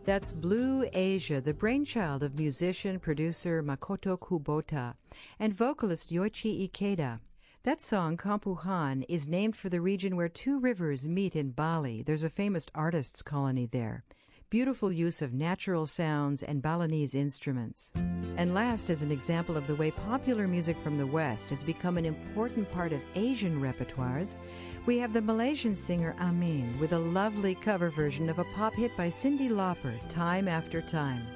That's Blue Asia, the brainchild of musician, producer Makoto Kubota and vocalist Yoichi Ikeda. That song, Kampuhan, is named for the region where two rivers meet in Bali. There's a famous artists' colony there. Beautiful use of natural sounds and Balinese instruments. And last, as an example of the way popular music from the West has become an important part of Asian repertoires, we have the Malaysian singer Amin with a lovely cover version of a pop hit by Cyndi Lauper, Time After Time.